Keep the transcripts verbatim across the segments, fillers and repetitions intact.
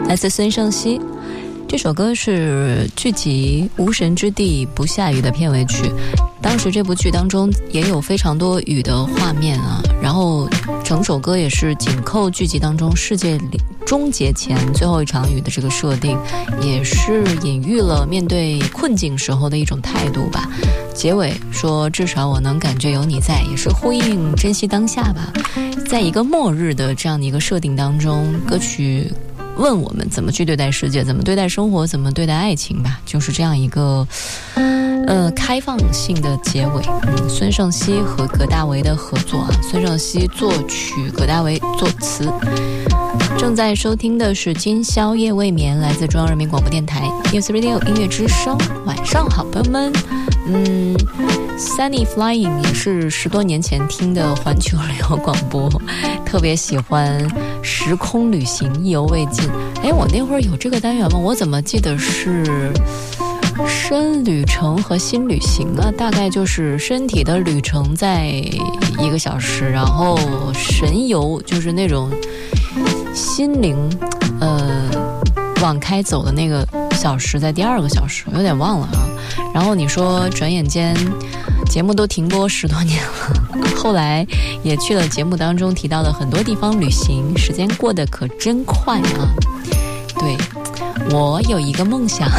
来自孙盛希。这首歌是剧集《无神之地不下雨》的片尾曲，当时这部剧当中也有非常多雨的画面啊，然后整首歌也是紧扣剧集当中世界终结前最后一场雨的这个设定，也是隐喻了面对困境时候的一种态度吧。结尾说至少我能感觉有你在，也是呼应珍惜当下吧。在一个末日的这样的一个设定当中，歌曲问我们怎么去对待世界，怎么对待生活，怎么对待爱情吧，就是这样一个呃开放性的结尾。嗯，孙盛希和葛大为的合作啊，孙盛希作曲，葛大为作词。正在收听的是今宵夜未眠，来自中央人民广播电台 News Radio 音乐之声。晚上好，朋友们。嗯 Sunny Flying 也是十多年前听的环球旅游广播，特别喜欢时空旅行，意犹未尽。哎，我那会儿有这个单元吗？我怎么记得是深旅程和新旅行啊？大概就是身体的旅程在一个小时，然后神游就是那种心灵呃往开走的那个小时在第二个小时，我有点忘了啊。然后你说转眼间节目都停播十多年了，后来也去了节目当中提到的很多地方旅行，时间过得可真快啊。对，我有一个梦想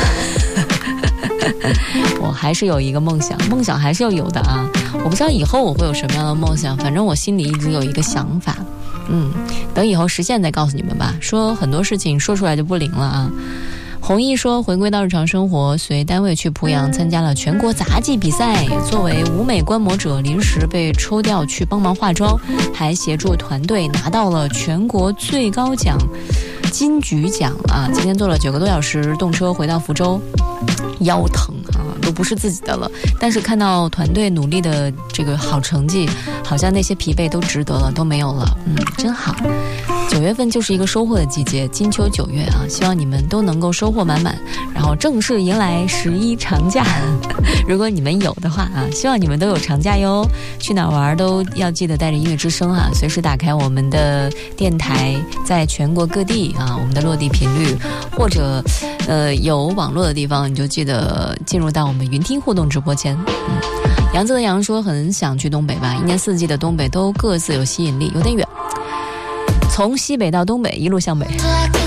我还是有一个梦想，梦想还是要有的啊。我不知道以后我会有什么样的梦想，反正我心里一直有一个想法，嗯，等以后实现再告诉你们吧。说很多事情说出来就不灵了啊。弘毅说回归到日常生活，随单位去濮阳参加了全国杂技比赛，作为舞美观摩者临时被抽调去帮忙化妆，还协助团队拿到了全国最高奖金桔奖啊！今天坐了九个多小时动车回到福州，腰疼啊，都不是自己的了。但是看到团队努力的这个好成绩，好像那些疲惫都值得了，都没有了。嗯，真好。九月份就是一个收获的季节，金秋九月啊，希望你们都能够收获满满，然后正式迎来十一长假。如果你们有的话啊，希望你们都有长假哟。去哪玩都要记得带着音乐之声啊，随时打开我们的电台，在全国各地啊，我们的落地频率，或者呃有网络的地方，你就记得进入到我们云听互动直播间。嗯，杨子的杨说很想去东北吧，一年四季的东北都各自有吸引力，有点远。从西北到东北，一路向北。